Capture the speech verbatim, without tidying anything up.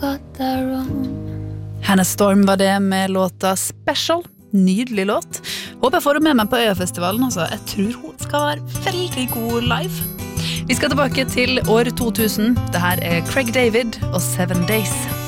got that wrong. Hannah Storm var det med låta Special. Nydelig låt. Håper jeg får det med meg på Øyafestivalen. Altså. Jeg tror hun skal være veldig god live. Vi skal tilbake til år to tusen. Dette er Craig David og Seven Days.